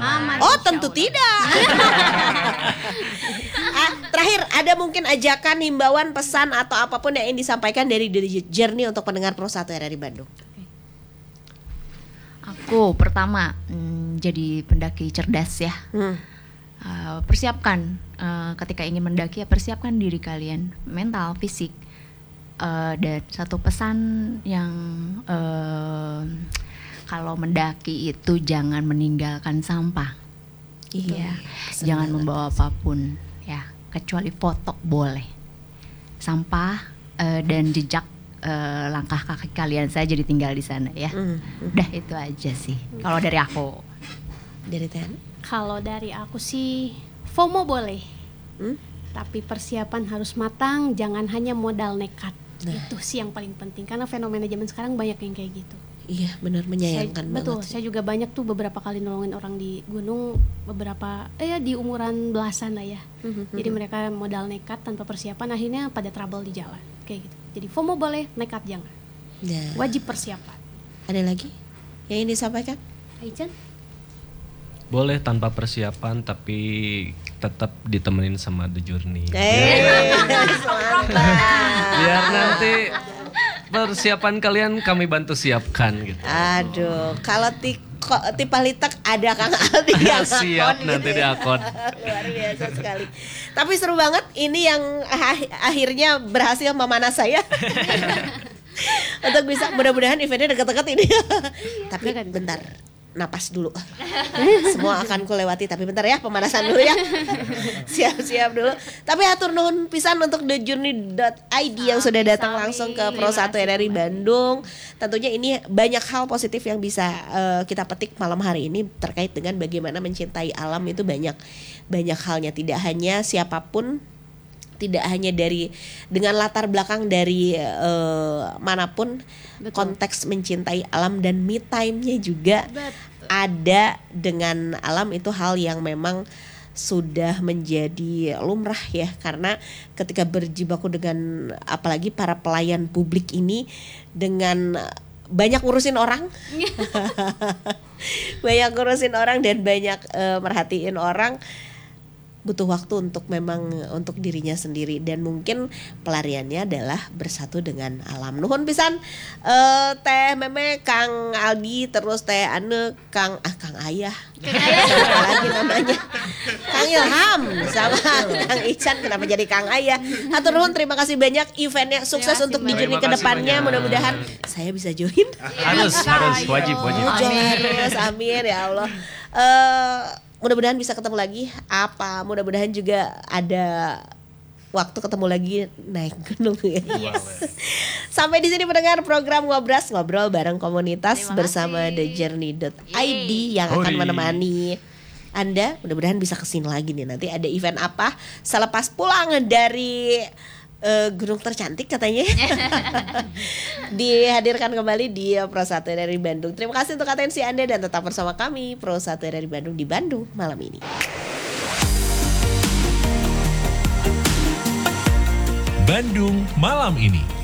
Aman. Oh tentu tidak. Terakhir ada mungkin ajakan, himbauan, pesan atau apapun yang ingin disampaikan dari The Journey untuk pendengar Pro 1 RRI Bandung. Aku pertama jadi pendaki cerdas ya. Persiapkan ketika ingin mendaki ya, persiapkan diri kalian mental, fisik. Dan satu pesan yang kalau mendaki itu jangan meninggalkan sampah. Iya, jangan membawa apapun ya, kecuali foto boleh. Sampah dan jejak langkah kaki kalian saja ditinggal di sana ya. Udah itu aja sih. Kalau dari aku. Dari Tian? Kalau dari aku sih FOMO boleh, tapi persiapan harus matang, jangan hanya modal nekat. Itu sih yang paling penting, karena fenomena zaman sekarang banyak yang kayak gitu. Iya benar, menyayangkan banget. Betul, saya juga banyak tuh beberapa kali nolongin orang di gunung, beberapa di umuran belasan lah ya. Jadi mereka modal nekat tanpa persiapan, akhirnya pada trouble di jalan kayak gitu. Jadi FOMO boleh, nekat jangan. Wajib persiapan. Ada lagi yang ingin disampaikan? Aican? Boleh tanpa persiapan tapi tetap ditemenin sama The Journey. Biar nanti persiapan kalian kami bantu siapkan gitu. Aduh, kalau Tipalitek ada Kang Aldi yang siap akon nanti gitu di ya. akon. Luar biasa sekali. Tapi seru banget, ini yang akhirnya berhasil memanas saya. Untuk bisa, mudah-mudahan eventnya dekat-dekat ini. Tapi bentar, napas dulu. Semua akan kulewati, tapi bentar ya, pemanasan dulu ya. Siap-siap dulu. Tapi hatur nuhun pisan untuk thejourney.id yang sudah datang langsung ke Pro 1 RRI Bandung. Tentunya ini banyak hal positif yang bisa kita petik malam hari ini terkait dengan bagaimana mencintai alam. Itu banyak halnya, tidak hanya siapapun, tidak hanya dengan latar belakang dari manapun. Betul. Konteks mencintai alam dan me time-nya juga ada dengan alam, itu hal yang memang sudah menjadi lumrah ya, karena ketika berjibaku dengan apalagi para pelayan publik ini dengan banyak ngurusin orang banyak ngurusin orang dan banyak merhatiin orang, butuh waktu untuk memang untuk dirinya sendiri, dan mungkin pelariannya adalah bersatu dengan alam. Nuhun pisan Teh Meme, Kang Aldi, terus Teh Ane, Kang Ayah. Lagi namanya. Kang Ilham sama Kang Ican, kenapa jadi Kang Ayah? Hatur nuhun, terima kasih banyak, eventnya sukses untuk di Journey ke depannya. Mudah-mudahan saya bisa join. Harus wajib. Harus, amin ya Allah. Mudah-mudahan bisa ketemu lagi. Mudah-mudahan juga ada waktu ketemu lagi naik gunung ya. Yes. Sampai di sini mendengar program ngobrol bareng komunitas bersama thejourney.id yang akan menemani Anda. Mudah-mudahan bisa kesini lagi nih. Nanti ada event apa selepas pulang dari gunung tercantik katanya. Dihadirkan kembali di Pro 1 RRI Bandung. Terima kasih untuk atensi Anda dan tetap bersama kami Pro 1 RRI Bandung di Bandung malam ini. Bandung malam ini.